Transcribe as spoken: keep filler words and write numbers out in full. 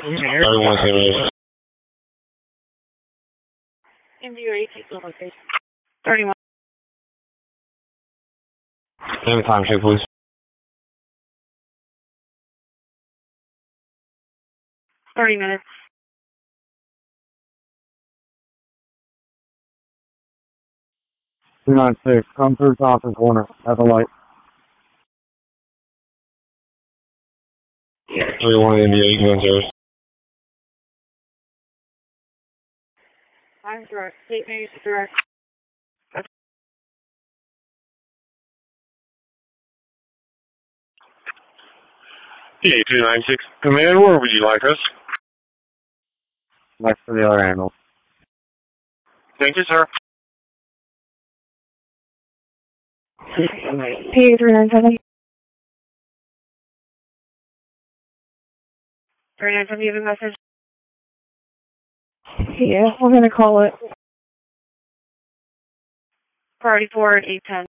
Everyone say this. M D ready, take the location. thirty-one. Name and time check, please. thirty minutes. two nine six, come through Thompson Corner at the light. three one India, you can go in service. I'm direct. State news direct. P A two nine six, command, where would you like us? Next to the other handle. Thank you, sir. P A three nine seven. three nine seven, you have a message? Yeah, we're going to call it. Priority four at eight ten.